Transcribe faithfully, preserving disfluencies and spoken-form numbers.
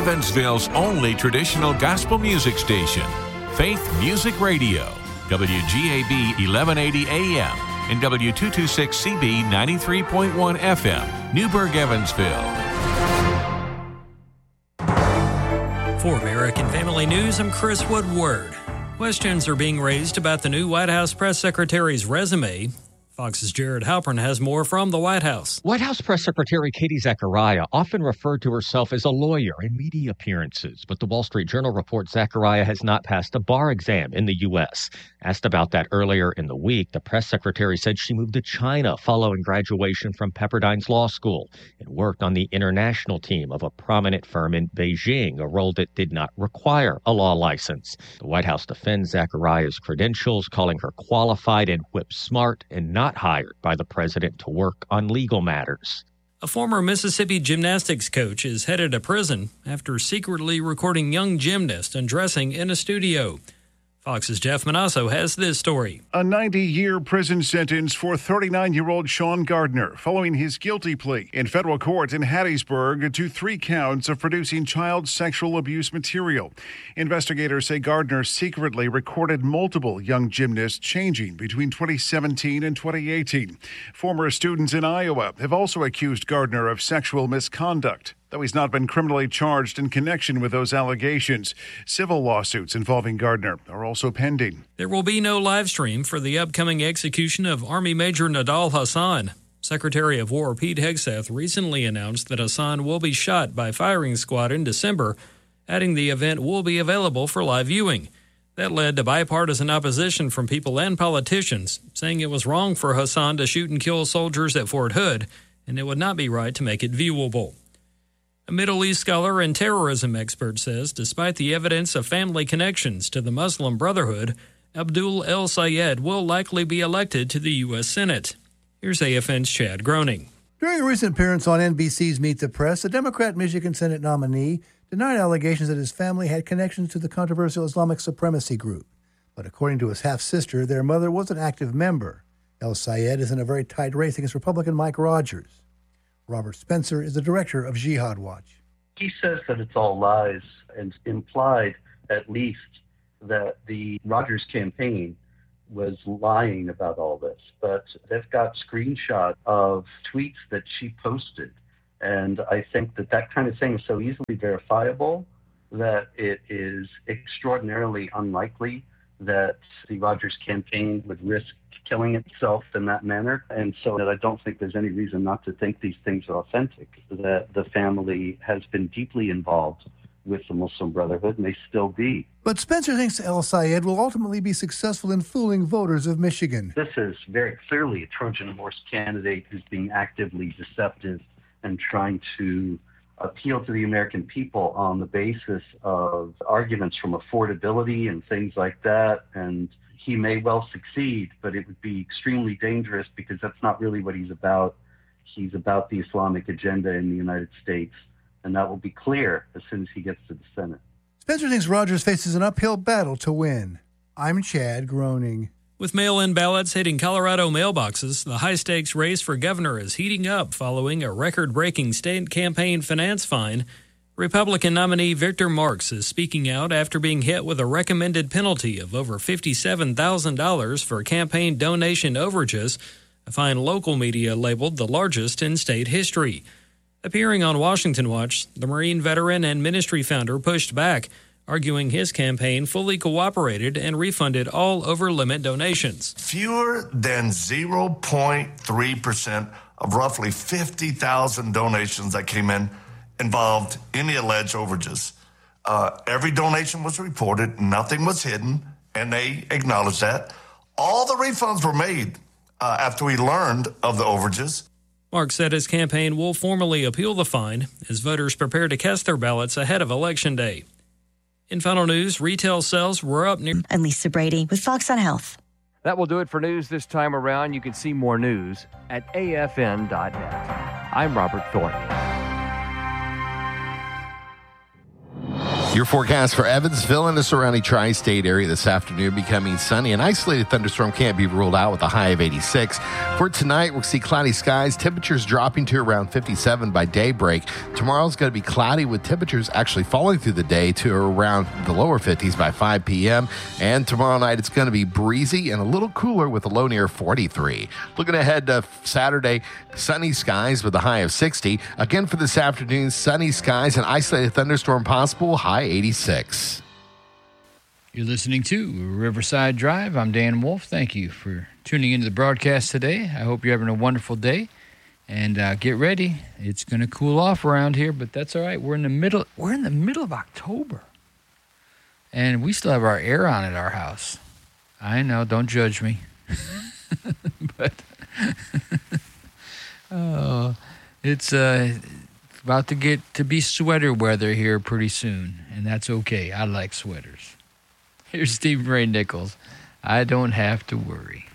Evansville's only traditional gospel music station, Faith Music Radio, W G A B eleven eighty A M and W two twenty-six C B ninety-three point one F M, Newburgh, Evansville. For American Family News, I'm Chris Woodward. Questions are being raised about the new White House press secretary's resume. Fox's Jared Halpern has more from the White House. White House Press Secretary Katie Zachariah often referred to herself as a lawyer in media appearances, but the Wall Street Journal reports Zachariah has not passed a bar exam in the U S. Asked about that earlier in the week, the press secretary said she moved to China following graduation from Pepperdine's law school and worked on the international team of a prominent firm in Beijing, a role that did not require a law license. The White House defends Zachariah's credentials, calling her qualified and whip-smart and not hired by the president to work on legal matters. A former Mississippi gymnastics coach is headed to prison after secretly recording young gymnasts undressing in a studio. Fox's Jeff Manasso has this story. A ninety-year prison sentence for thirty-nine-year-old Sean Gardner following his guilty plea in federal court in Hattiesburg to three counts of producing child sexual abuse material. Investigators say Gardner secretly recorded multiple young gymnasts changing between twenty seventeen and twenty eighteen. Former students in Iowa have also accused Gardner of sexual misconduct, though he's not been criminally charged in connection with those allegations. Civil lawsuits involving Gardner are also pending. There will be no live stream for the upcoming execution of Army Major Nadal Hassan. Secretary of War Pete Hegseth recently announced that Hassan will be shot by firing squad in December, adding the event will be available for live viewing. That led to bipartisan opposition from people and politicians, saying it was wrong for Hassan to shoot and kill soldiers at Fort Hood, and it would not be right to make it viewable. A Middle East scholar and terrorism expert says despite the evidence of family connections to the Muslim Brotherhood, Abdul El Sayed will likely be elected to the U S Senate. Here's A F N's Chad Groening. During a recent appearance on N B C's Meet the Press, a Democrat Michigan Senate nominee denied allegations that his family had connections to the controversial Islamic supremacy group. But according to his half-sister, their mother was an active member. El Sayed is in a very tight race against Republican Mike Rogers. Robert Spencer is the director of Jihad Watch. He says that it's all lies and implied, at least, that the Rogers campaign was lying about all this. But they've got screenshots of tweets that she posted. And I think that that kind of thing is so easily verifiable that it is extraordinarily unlikely that the Rogers campaign would risk killing itself in that manner. And so that I don't think there's any reason not to think these things are authentic, that the family has been deeply involved with the Muslim Brotherhood, and they still be. But Spencer thinks El Sayed will ultimately be successful in fooling voters of Michigan. This is very clearly a Trojan horse candidate who's being actively deceptive and trying to appeal to the American people on the basis of arguments from affordability and things like that. And he may well succeed, but it would be extremely dangerous because that's not really what he's about. He's about the Islamic agenda in the United States, and that will be clear as soon as he gets to the Senate. Spencer thinks Rogers faces an uphill battle to win. I'm Chad Groening. With mail-in ballots hitting Colorado mailboxes, the high-stakes race for governor is heating up following a record-breaking state campaign finance fine. Republican nominee Victor Marx is speaking out after being hit with a recommended penalty of over fifty-seven thousand dollars for campaign donation overages, a fine local media labeled the largest in state history. Appearing on Washington Watch, the Marine veteran and ministry founder pushed back, arguing his campaign fully cooperated and refunded all over-limit donations. Fewer than zero point three percent of roughly fifty thousand donations that came in involved any alleged overages. Uh, every donation was reported, nothing was hidden, and they acknowledged that. All the refunds were made uh, after we learned of the overages. Mark said his campaign will formally appeal the fine as voters prepare to cast their ballots ahead of Election Day. In final news, retail sales were up near... I'm Lisa Brady with Fox on Health. That will do it for news this time around. You can see more news at A F N dot net. I'm Robert Thornton. Your forecast for Evansville and the surrounding tri-state area this afternoon becoming sunny. An isolated thunderstorm can't be ruled out with a high of eighty-six. For tonight, we'll see cloudy skies, temperatures dropping to around fifty-seven by daybreak. Tomorrow's going to be cloudy with temperatures actually falling through the day to around the lower fifties by five p.m. And tomorrow night, it's going to be breezy and a little cooler with a low near forty-three. Looking ahead to Saturday, sunny skies with a high of sixty. Again for this afternoon, sunny skies and isolated thunderstorm possible, high eighty-six. You're listening to Riverside Drive. I'm Dan Wolf. Thank you for tuning into the broadcast today. I hope you're having a wonderful day. And uh, get ready. It's going to cool off around here, but that's all right. We're in the middle. We're in the middle of October, and we still have our air on at our house. I know. Don't judge me. but oh, it's uh, about to get to be sweater weather here pretty soon, and that's okay. I like sweaters. Here's Steve Ray Nichols. I don't have to worry.